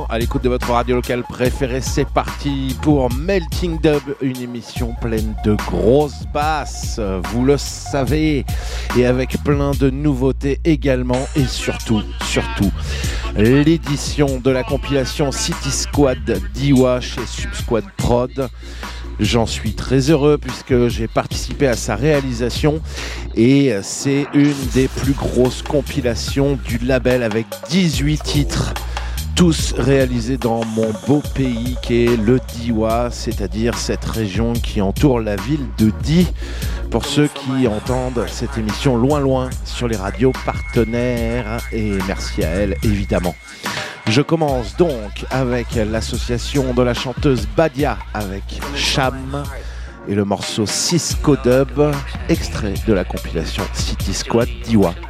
à l'écoute de votre radio locale préférée. C'est parti pour Melting Dub, une émission pleine de grosses basses, vous le savez, et avec plein de nouveautés également, et surtout, l'édition de la compilation City Squad d'Iwa chez Subsquad Prod. J'en suis très heureux puisque j'ai participé à sa réalisation et c'est une des plus grosses compilations du label avec 18 titres, tous réalisés dans mon beau pays qui est le Diois, c'est-à-dire cette région qui entoure la ville de Die, pour ceux qui entendent cette émission loin sur les radios partenaires, et merci à elle évidemment. Je commence donc avec l'association de la chanteuse Badia avec Cham et le morceau Cisco Dub, extrait de la compilation City Squad d'Iwa.